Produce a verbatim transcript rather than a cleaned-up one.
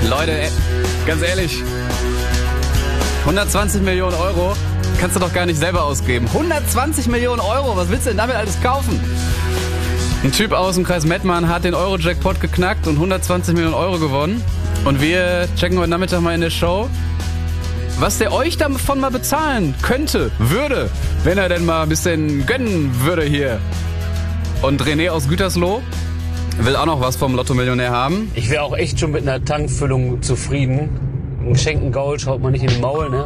Leute, ganz ehrlich, hundertzwanzig Millionen Euro kannst du doch gar nicht selber ausgeben. hundertzwanzig Millionen Euro, was willst du denn damit alles kaufen? Ein Typ aus dem Kreis Mettmann hat den Euro-Jackpot geknackt und hundertzwanzig Millionen Euro gewonnen. Und wir checken heute Nachmittag mal in der Show, was der euch davon mal bezahlen könnte, würde, wenn er denn mal ein bisschen gönnen würde hier. Und René aus Gütersloh will auch noch was vom Lotto-Millionär haben. Ich wäre auch echt schon mit einer Tankfüllung zufrieden. Ein geschenkten Gaul schaut man nicht in den Maul, ne?